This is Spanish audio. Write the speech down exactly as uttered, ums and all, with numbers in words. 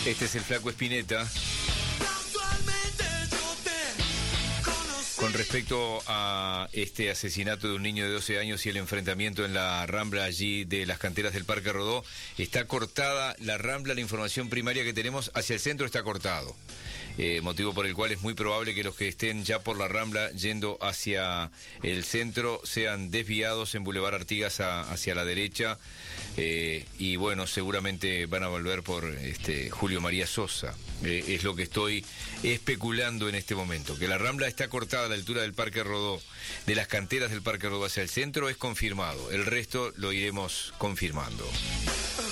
Este es el Flaco Spinetta. Con respecto a este asesinato de un niño de doce años y el enfrentamiento en la Rambla allí de las canteras del Parque Rodó, está cortada la Rambla, la información primaria que tenemos hacia el centro está cortado. Eh, motivo por el cual es muy probable que los que estén ya por la Rambla yendo hacia el centro sean desviados en Boulevard Artigas a, hacia la derecha eh, y bueno, seguramente van a volver por este Julio María Sosa. Eh, es lo que estoy especulando en este momento. Que la Rambla está cortada a la altura del Parque Rodó, de las canteras del Parque Rodó hacia el centro, es confirmado. El resto lo iremos confirmando.